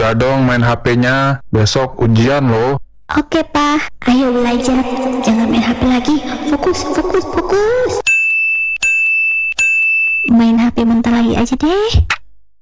Udah dong main HP-nya, besok ujian loh. Oke, Pak. Ayo belajar. Jangan main HP lagi. Fokus, fokus, fokus. Main HP bentar lagi aja deh.